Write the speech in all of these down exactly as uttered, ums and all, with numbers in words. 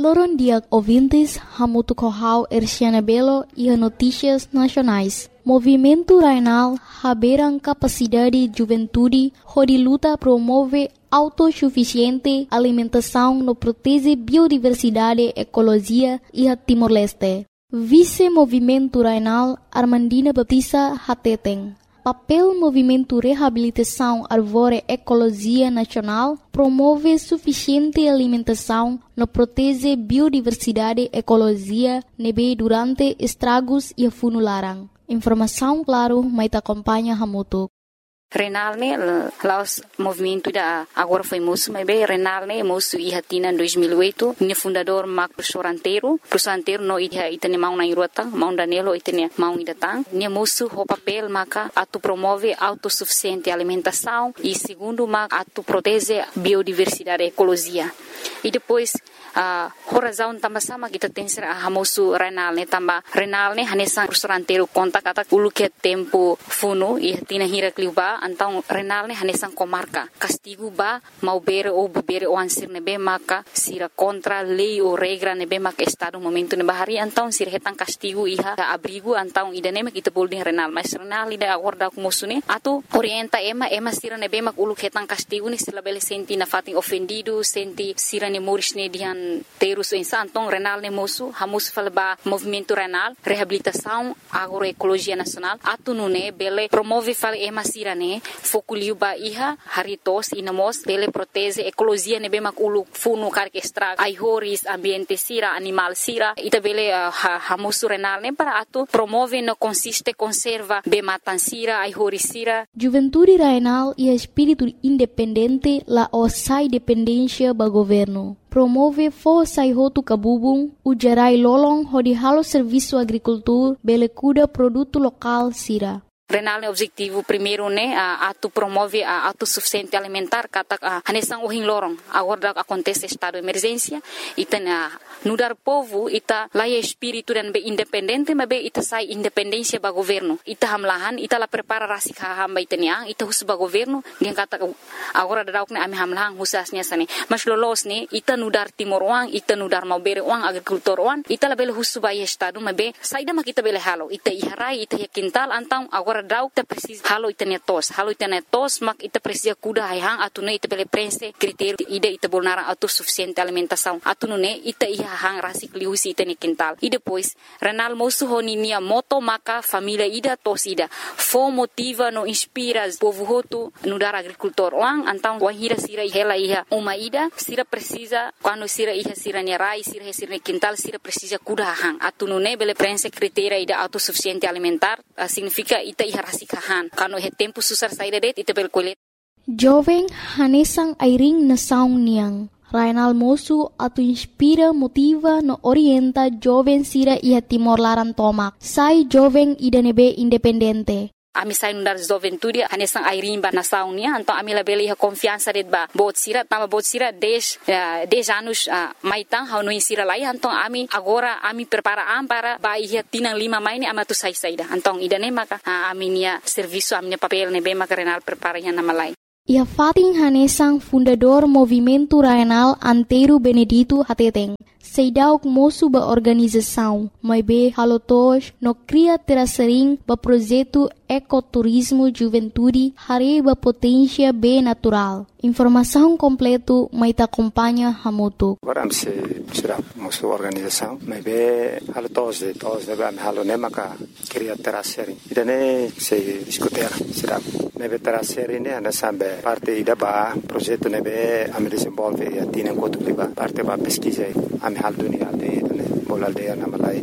Loron dia ouvintes, hamutu kohau Erciana Belo e notícias nacionais. Movimento Rainal haberam capacidade de juventude, onde luta promove autossuficiente alimentação no protege biodiversidade, ecologia e a Timor-Leste. Vice-Movimento Rainal Armandina Baptista Hateteng. Papel Movimento Reabilitação Árvore Ecologia Nacional promove suficiente alimentação no protege biodiversidade, ecologia, nebe durante estragos e funularan. Informação claro, mas acompanha Hamutu. Renal ne laos movimento da agora foi moço, mas bem Renal ne moço e hatina em dois mil e oito, ne fundador Mac Soranteiro, Soranteiro no ida itane mau na irota, mau danelo itane mau idatang, ne moço o papel maca atu promove autossuficiente alimentação e segundo mac atu protege biodiversidade e ecologia. E depois a uh, razão também sama kita tem ser a moço Renal ne tamba Renal ne hanesan Soranteiro conta kata ulu que tempo funo e hatina hira kliuba então Renal ne hanesan comarca castigo ba mau bere ou bere ou ansir nebe maka sira contra lei ou regra nebe maka estado momento nebe hari então sira hetan castigo iha abrigo então idane mak kita bolding Renal mas Renal ida acorda com moço ne atu orienta ema ema sira nebe mak ulu hetan castigo ni sila bele senti na fatin ofendido senti sira ne moris ne dihan terus insa então Renal ne moço hamus falba movimento Renal reabilitação agroecologia nacional atu nune bele promove fale ema sira ne fokuliu ba iha haritos inamos bele protege ecologia nebe mak ulu funu karke extra aihoris ambiente sira animal sira ita bele uh, ha, hamusu Renal ne para atu promove no consiste conserva be matan sira aihoris sira. Juventude Rainal e espírito independente la osai dependência ba governo. Promove força e roto cabubung, o gerai lolong hodi halo serviço agricultor, bele cuida produto local sira. Renal ne objetivo primeiro ne a atu promove a autossuficiente alimentar kata a hanesang uhin lorong agora acontece estado de emergência ita na nudar povo ita laia espírito dan be independente mas be ita sai independência ba governo ita hamlahan ita la prepara rasika hamba itania ita hus ba governo gen kata agora dauk ne ami hamlahan husasnya sane mas lolos ne ita nudar timor uang ita nudar mau bere uang agrikultor uang ita la bele hus ba estado mas be saida ma kita bele halo ita iharai ita ya kintal antang agora dauk ta precisa halo itania tos halo itania tos mak ita precisa kuda hang atune ita bele prense critério ida ita bolnara autossuficiente alimentação atune ita iha hang rasik liusi itani quintal e depois Renal moço honi nia moto maka família ida tos ida fo motiva no inspira povo hotu no dar agricultor lang antang wan hira sira hela iha uma ida sira precisa quando sira iha sira nia rai sira sira quintal sira precisa kuda hang atune bele prense critério ida autossuficiente alimentar uh, significa ita iha rasikahan kano he tempo susar saída det ita bel kolet jovem hanesang airing na saung niang Rainal moço atu inspira motiva no orienta jovem sira iha Timor Laran tomak sai jovem ida nebe independente. Ami sai nundar juventude hanesang airing ba na saung nia então ami la bele iha confiança det ba bot sira tama bot sira dez dez anos uh, maitang hau no insira lai então ami agora ami prepara am para ba iha tinang lima mai ni amatu sai saida então ida ne maka uh, ami nia serviço ami nia papel ne be maka Renal prepara ia nama lai. Ia Fatin Hanesang fundador Movimento Rainal Antero Benedito Hateteng. Seidauk moço ba organização, mas be halotos no cria terasering ba projeto ecoturismo juventude hare ba potência be natural. Informação completo mai ta acompanha Hamutu. Agora se será moço organização, mas be halotos de todos de ba halo nemaka cria terasering. Idane se discutir será nebe terasering ne ana sambe parte ida ba projeto nebe am desenvolve e tina kotu liba parte ba pesquisa am hal dunia de bol aldeia na Malai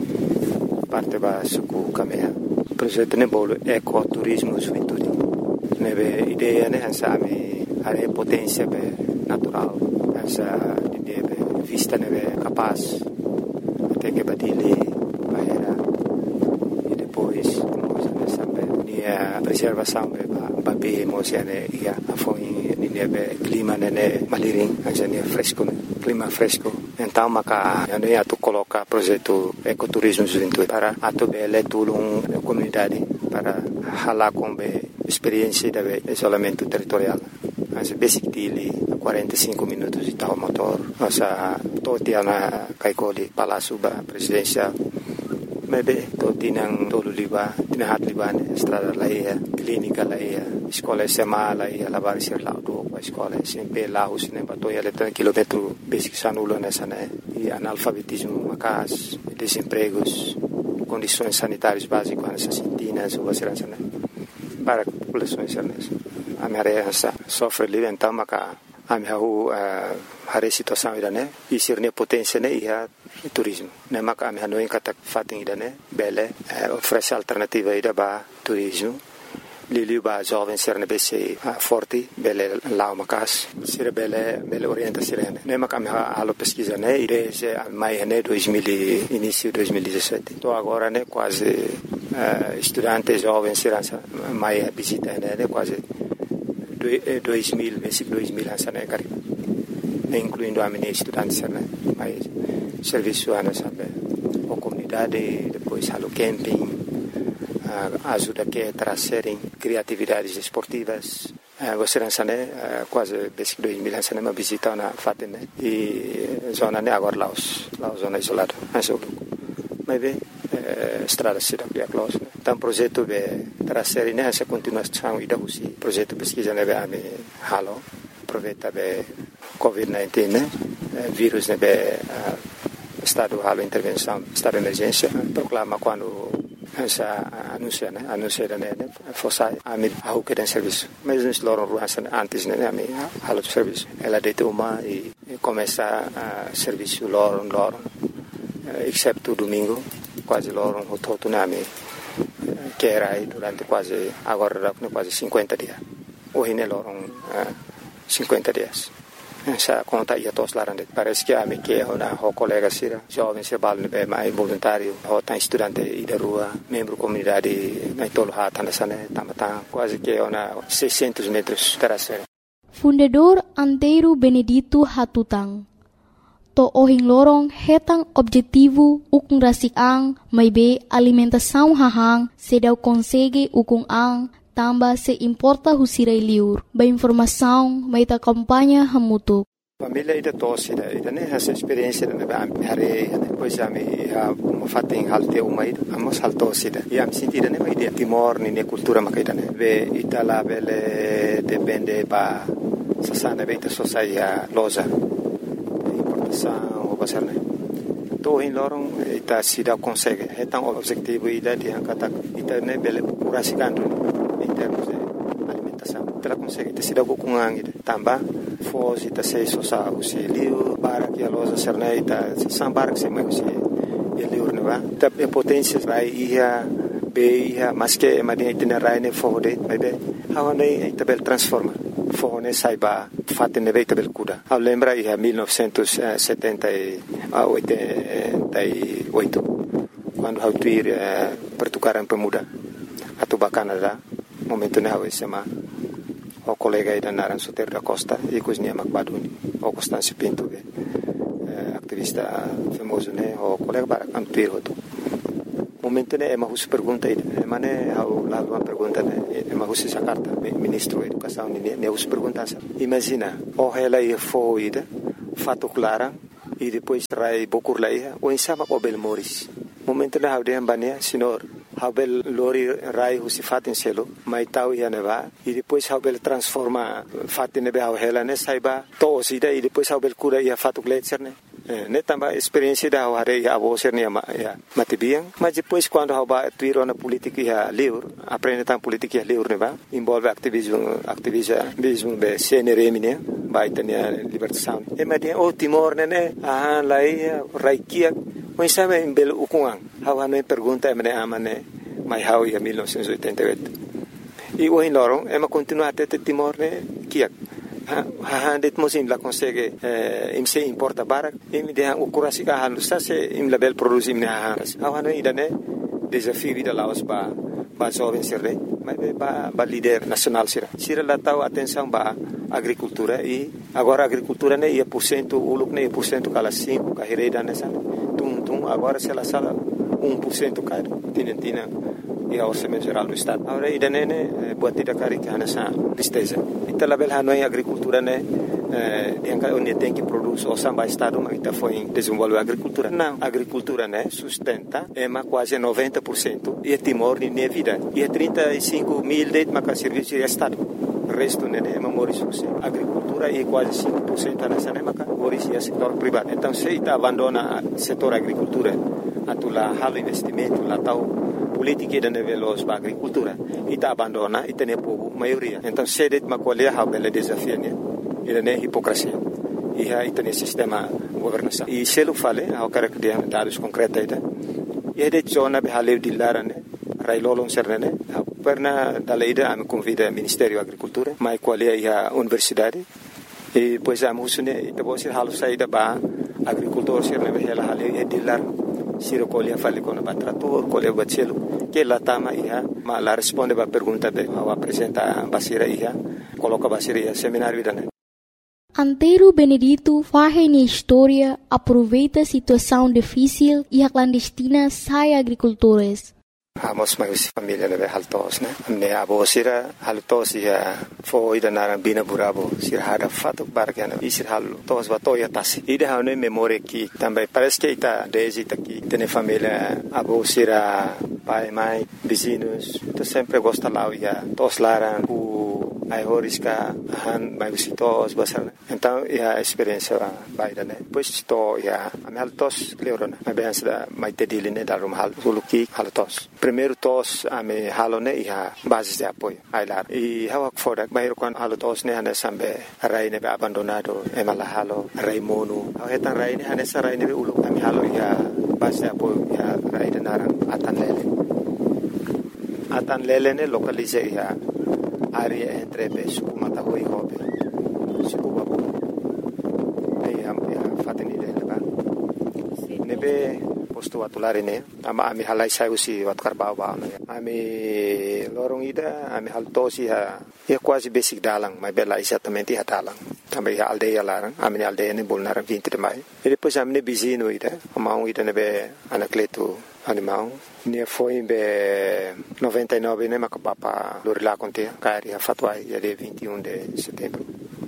parte ba suku kamea projeto ne bol ecoturismo juventude nebe ideia ne hansa ami hare potência be natural hansa de be vista nebe capaz até que badile bahera e depois sambe ni a preservação be ba be mosiane ia afoi ni nebe clima ne maliring hansa ni fresco clima fresco. Então, maka ano ia tu coloca projeto ecoturismo juventude para atu bele tulung comunidade para hala com be experiência de isolamento territorial. Mas basic dili quarenta e cinco minutos de tal motor, nossa totia na kaikoli Palácio ba presidencial. Maybe to tinang tolo liba, tinahat liba ne estrada laia, clínica laia, escola S M A laia, lavar ser lá do escola S M P lá os ne bato ia letra quilômetro basic sanulo nessa né e analfabetismo macas, desempregos, condições sanitárias básicas nessas sintinas ou segurança né para populações nessa. A minha sofre livre então maca a minha a situação ida né e ser ne potência né ia turismo. Ne maka ami hanoi kata fating ida ne bele oferece alternativa ida ba turismo. Lili ba jovem ser ne bese forte bele lá macas ser bele bele orienta sirene. Ne maka ami halo pesquisa né ide mai né dois mil início dois mil e dezessete. Tô agora né quase estudante jovem serança mai visita né quase dois mil esse dois mil essa né cari. Incluindo a minha estudante né mais serviço ana sabe a comunidade depois halo camping uh, ajuda que trazerem criatividades esportivas uh, você não sabe uh, quase desde dois mil anos uma visita na fatem né e zona né agora lá os lá zona isolada mas o mas bem uh, estrada se dá bem close então projeto de trazer né essa continuação e da usi projeto pesquisa né a me halo aproveita be covid dezenove né vírus né be estado halo intervenção, estado de emergência, proclama quando essa anuncia, né, anuncia né, fosse a mim a que tem serviço, mas nós loram ruas antes né, a mim halo de serviço, ela deita uma e começa a serviço loram loram, exceto domingo, quase loram o todo né, a mim que era aí durante quase agora quase cinquenta dias, hoje né loram cinquenta dias. Essa conta ia todos lá parece que a me que na o colega sira jovem se bal ne mais voluntário o tá estudante e da rua membro comunidade na tolo hata nessa né tamata quase que na seiscentos metros terasera. Fundador Antero Benedito Hatutang to ohing lorong hetang objetivo ukung rasik ang may be alimentação hahang sedau consegue ukung ang tambah se importa husirai liur. Ba informação, mai ta campanha hamutuk. Família ida tosse ida ida né essa experiência né ba hare depois a me a fatin halte uma ida amos haltosse ida e am sentida né ida timor ni ne cultura makaida né ve itala bele depende ba sasana beta sosaia loja importação o basar né to in lorong ita sida consegue etang objetivo ida di angkata ita né bele curasikan em termos de alimentação. Ela consegue ter sido com angue, também fosse ter seis sosa o se liu para que a loja serneita sambar que se mais se liu não vai. Da potência vai ia be ia mas que madia tem rai ne fode vai be. How ne tabel transforma. Fone saiba fatte ne veita bel kuda. Ao lembra ia mil novecentos e setenta e oito quando hau tuir pertukaran pemuda atau Canadá momento ne hawe sema o colega ida naran Soter da Costa e cozinha Macbaduni o Constâncio Pinto be activista famoso ne o colega para antuir hoto momento ne é mahus pergunta ida mane hau lá uma pergunta ne é mahus essa carta ministro da educação ne ne us pergunta imagina o ela ia foi ida fato clara e depois trai bokur lá ia o insama o Belmoris momento ne hau de ambania senhor Habel lori rai husi fatin selo mai tau ia neva e depois habel transforma fatin nebe hau hela ne saiba to sida e depois habel cura ia fatu gletser ne ne tamba experiência da hare ia abo ser ne ya matibiang mas depois quando haba tuiro na política ia liur aprende tan política ia liur neva envolve ativismo ativismo be C N R M ne vai tenia libertação e madia o Timor ne ah lai raikia mas sabe em belo ukuang hawa no pergunta emne amane mai hau ia mil novecentos e oitenta e oito e o in lorong ema continua até Timor ne kiak ha ha det mosim la consegue im se importa barak im de o curasi ka han sta se im label produzi im ne ha hawa no idane desafio vida laos ba ba jovem sirre mas ba ba líder nacional sira sira la tau atenção ba agricultura e agora agricultura ne ia por cento uluk ne por cento kala cinco ka hereda nessa tum tum agora se la sala um por cento cada tinentina e a orçamento geral do estado agora ida ne ne buat tidak kari que nessa tristeza ita label hanoi agricultura ne dia onde tem que produzir o samba estado mas está foi desenvolver a agricultura não a agricultura né sustenta é mais quase noventa por cento e é Timor de minha vida e é trinta e cinco mil de maca serviço de estado o resto né é memória a agricultura e quase cinco por cento nessa né maca é setor privado então se está abandona o setor agricultura atula halo investimento lá tal política da nível da agricultura e está abandona e tem povo maioria então se det macolher a bela desafio né ele é hipocrisia e aí tem sistema governança e se ele fala ao cara que tem dados concretos aí e é de zona de haleu de lara né railolon serne perna da lei da me convida Ministério da Agricultura mas qual é a universidade e pois a musune e depois halu saída ba agricultor serne ela haleu é de lar Siro colher fale com o trator, colher o bacelo, que lá tama ia, mas lá responde a pergunta be, ao apresenta a basira ia, coloca a basira ia seminário da né. Antero Benedito faz na história aproveita a situação difícil e a clandestina sai agricultores. Amos mais família né haltos né ne abo sira haltos ia foi da naran bina burabo sira hada fato bargana e sira haltos bato ia tasi ide ha ne memória que também parece que está desde aqui tem família abo sira pai mãe vizinhos tu sempre gosta lá ia tos laran o ai horiska han mai visitos basar então ia experiência baida né depois to ia am haltos leorona mas bem da mai tedile né da rum hal suluki haltos primeiro tos ame halone ia basis de apoio ai lá e hawa fora bairo quan haltos ne hane sambe rai ne abandonado e mala halo rai mono hetan rai ne hane sarai ne ulu ame halo ia basis de apoio ia rai de naran atan lele atan lele ne localize ia área entre Suku Matahui e Hobe, Suku Babu. Aí a fateni dele lá. Nebe posto atulari ne, ama ami halai sai usi wat karbau ba ne. Ami lorong ida, ami haltosi ha, ia quase basic dalang, mas bela exatamente ha dalang. Também a aldeia larang, ami aldeia ne bolnaram vinte de maio. E depois ami ne bizino ida, amau ida nebe anacleto animal. Ne foi em noventa e nove né macapapa Lorila Contea cari a fatwai dia vinte e um de setembro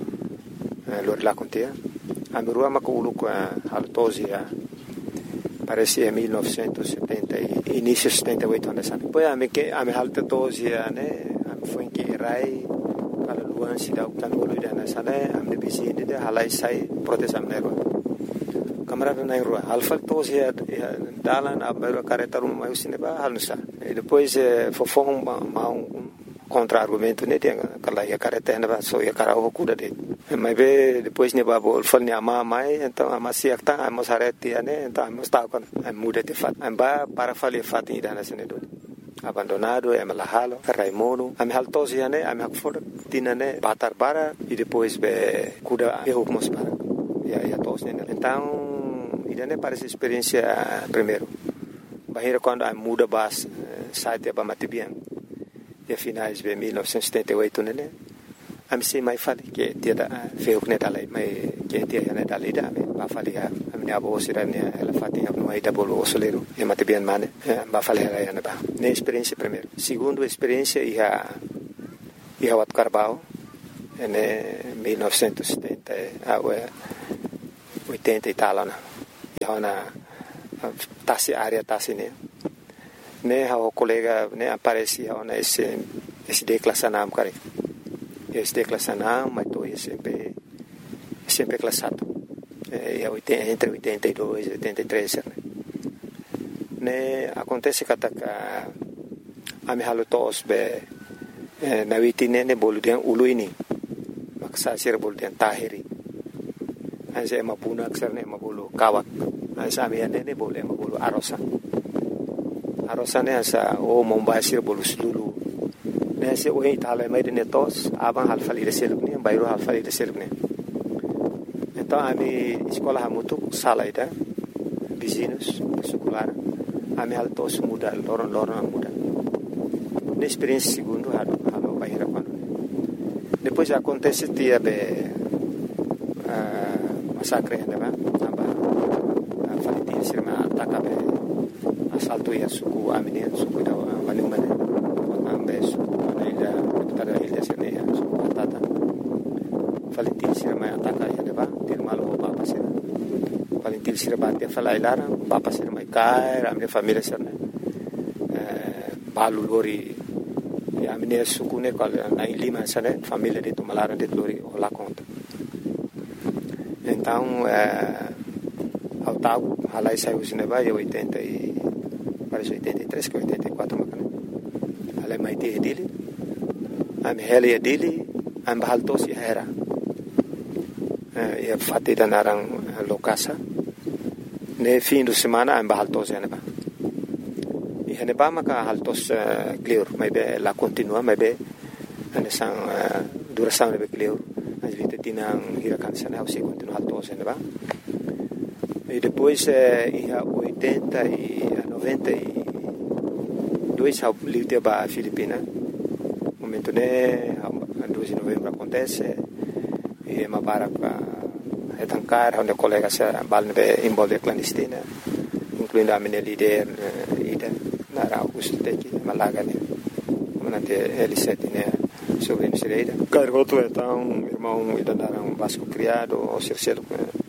Lorila Contea a merua maculu com a haltosia parece em mil novecentos e setenta e início de setenta e oito anos depois a me que a me haltosia né a me foi em que rai para luan se dá o tanolo da nessa né a me visita de halai sai proteção negro camarada na rua alfa tos ya dalan abero careta rumah usine ba halusa e depois fofon ma um contra argumento né tem aquela ya careta na so ya cara o cuda de mas be depois ne ba bol fal ne ama mai então ama si akta amos hareti né então amos ta con muda de fat amba para fali fat ida na sene do abandonado é malahalo raimono am haltos ya né am hakfor tina né batar bara e depois be cuda eu como para ya ya tos né então e né parece experiência primeiro bahira quando a muda bas site ba matibian e finais de mil novecentos e setenta e oito né a me sei mais fale que dia da feu né dalai mai que dia né dalai da ba fale a minha avó sira né ela fatinha no aí da bolo soleiro e matibian mane ba fale ela né ba né experiência primeiro segundo experiência e a e a wat carbao né mil novecentos e setenta a oitenta e tal né na tasi área tasi né né o colega né aparecia na esse esse declassanam cara esse declassanam mas tô sempre sempre classado é entre oitenta e dois e oitenta e três né né acontece que a a me halotos be na vitine ne boludian uluini maksa sir boludian tahiri asa ema puna aksar ne mabulu kawak asa me ne boleh mabulu arosa arosa ne asa o mombasir bolu sulu ne se o itala mai de netos abang hal fali de seluk ne bayro hal fali de seluk ne então ami escola hamutu sala ida vizinhos secular ami hal tos muda loron loron muda ne experiência segundo halo halo bayra quando depois acontece dia be massacre né aba falitin sirma atakabe assalto ya suku amine suku da wani mane ambe suku ida tada ilha sirne suku tata falitin sira mai ataka ya deba til malo bapa sira paling til sira batia fala ilara bapa sira mai kai ramne família sira balu lori ya mine sukune kal na lima sira família de tomalara de lori ola conta então ao tago halai saiu sineba e oitenta e parece oitenta e três que oitenta e quatro macana halai mai te dele am hele dele am bahaltos ya era e fatti da narang lokasa ne fim de semana am bahaltos ya neba e neba maka haltos clear mai be la continua mai be ane sang duração be clear as vite tinang hirakan sana se continua haltos ya neba e depois e a oitenta e a noventa e dois ao livre ba Filipina momento né dois de novembro acontece e uma barca é tancar onde colegas balne em bolha clandestina incluindo a minha líder ida na Augusto Teki Malaga né manante L sete né sobre a Cireira cargoto então irmão ida dar um vasco criado ou cercelo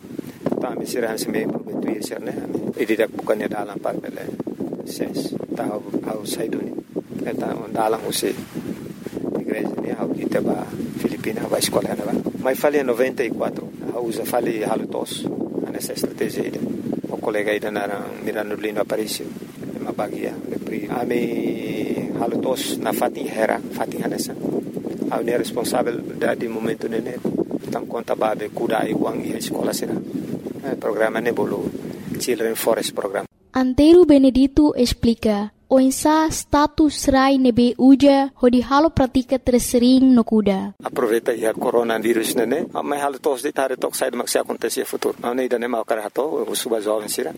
tá me será se me prometer ser né e didak bukannya dalam par bele ses tá ao saiduni então dalam você igreja né ao kita ba Filipina ba escola né ba mas falei em noventa e quatro a usa falei halutos nessa estratégia ida o colega ida na mirando lindo Aparício uma bagia repri a me halutos na Fatih Hera Fatih nessa a ne responsável da de momento né então conta babe kuda e uang e escola será programa Nebolo Children Forest Program. Antero Benedito explica o insa status rai nebe uja hodi halo pratika tersering no kuda. Aproveita ya coronavírus nene, mas halo tos de tare tok sai de acontecer futuro. Não ainda nem mal carato, o suba jovem sira.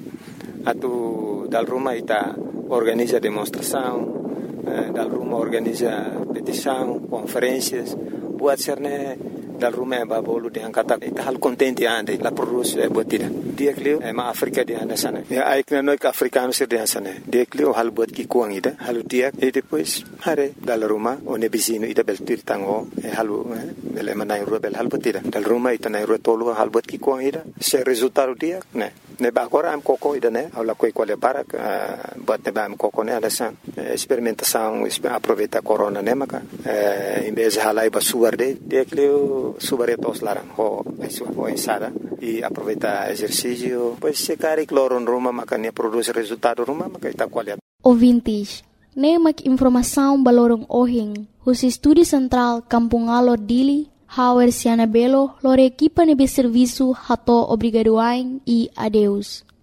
Atu dal Roma ita organiza demonstração, dal Roma organiza petição, conferências, buat serne dal Roma ba bolu de angkata ita hal contente ande la produce e botida. Dia klio e ma Afrika de anda sana. Ya aikna no ka africano sir de sana. Dia klio hal bot ki kuang ida, halu dia e depois hare dal Roma o ne bisino ida bel tirtango e halu bel manai ro bel hal botida. Dal Roma ita nai ro tolu hal bot ki kuang ida. Se resultado dia, ne. Ne ba agora am coco ida ne, ala coi quale para bot ne ba am coco ne ala san. Experimentação, aproveita corona ne maka. Em vez halai ba suarde, dia klio subaretos larang ho ho ensada e aproveita exercício pois se cari cloro em Roma makanya produz resultado Roma maka ita qualidade. Ouvintes, nemak informação balorong ohing, os estúdio central Kampung Alor Dili, Hauer Siana Belo, lore equipa nebe serviço hato obrigadoain e adeus.